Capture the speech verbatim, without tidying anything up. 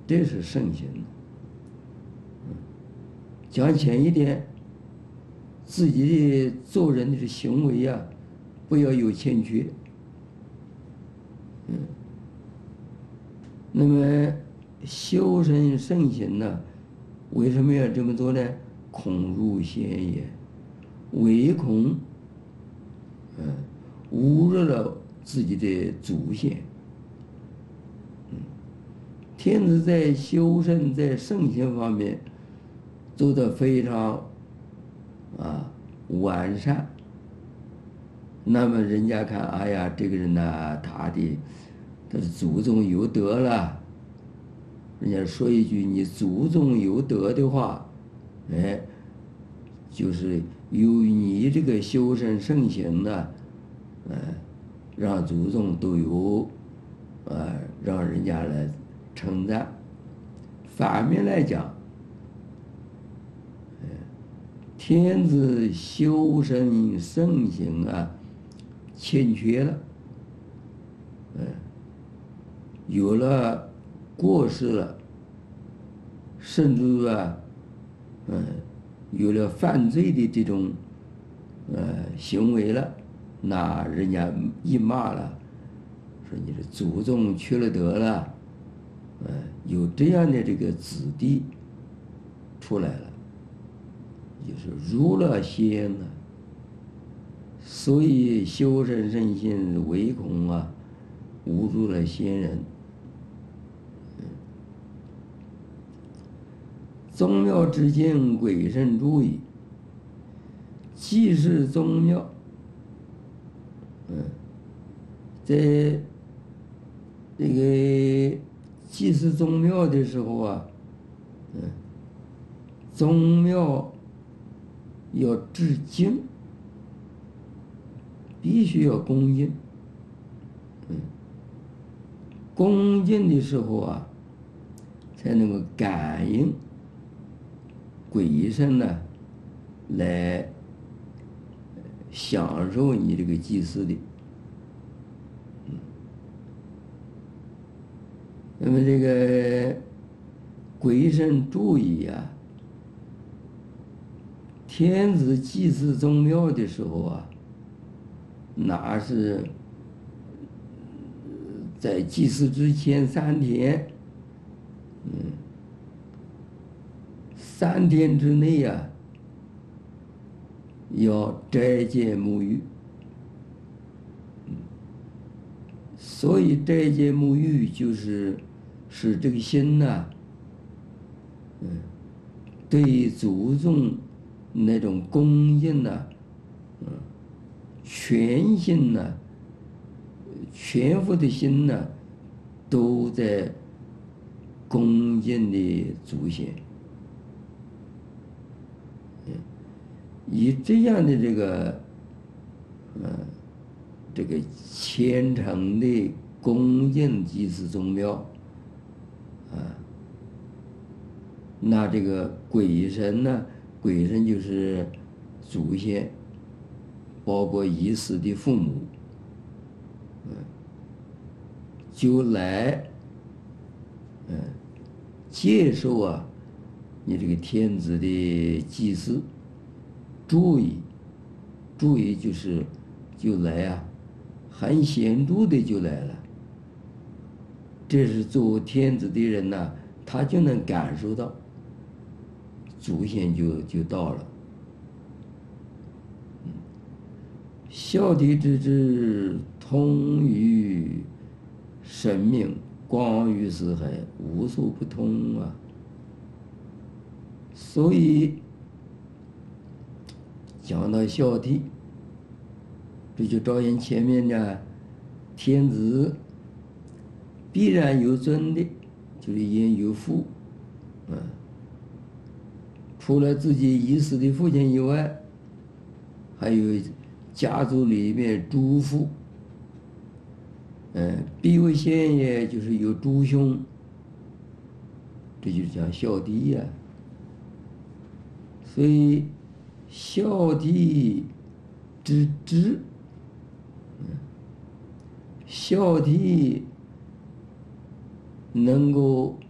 这是圣行。讲浅一点，自己的做人的行为呀、啊，不要有欠缺。嗯，那么修身圣行呢，为什么要这么做呢？恐入险也，唯恐嗯侮辱了自己的祖先。嗯，天子在修身在圣行方面做得非常啊完善，那么人家看，哎呀，这个人呢，他的他的祖宗有德了。人家说一句，你祖宗有德的话，哎，就是由于你这个修身圣行呢，呃，让祖宗都有，呃，让人家来称赞。反面来讲，天子修身圣行啊，欠缺了，嗯，有了过失了，甚至啊，嗯，有了犯罪的这种呃行为了，那人家一骂了，说你的祖宗缺了德了，呃，有这样的这个子弟出来了，就是入了仙了。所以修身圣行，唯恐啊侮辱了先人。宗庙之间，鬼神注意。祭祀宗庙，嗯，在这个祭祀宗庙的时候啊，嗯，宗庙要致敬，必须要恭敬。嗯，恭敬的时候啊，才能够感应鬼神呢，来享受你这个祭祀的。嗯，那么这个鬼神注意啊，天子祭祀宗庙的时候啊，那是在祭祀之前三天，嗯，三天之内呀、啊，要斋戒沐浴。嗯，所以斋戒沐浴就是使这个心呐、啊，嗯，对祖宗那种恭敬呐、啊，嗯，全心呐、啊，全副的心呐、啊，都在恭敬的祖先。以这样的这个，呃，这个虔诚的恭敬祭祀宗庙，啊，那这个鬼神呢，鬼神就是祖先，包括已死的父母，嗯，就来，嗯，接受啊，你这个天子的祭祀。注意，注意就是就来啊，很显著的就来了。这是做天子的人呐、啊，他就能感受到，祖先就就到了。嗯，孝悌之志，通于生命，广于四海，无所不通啊。所以。讲到孝悌，这就照应前面的天子必然有尊的，就是焉有父，嗯，除了自己已死的父亲以外，还有家族里面诸父，嗯，必为先也，就是有诸兄，这就是讲孝悌呀。所以。孝悌之志，孝悌能够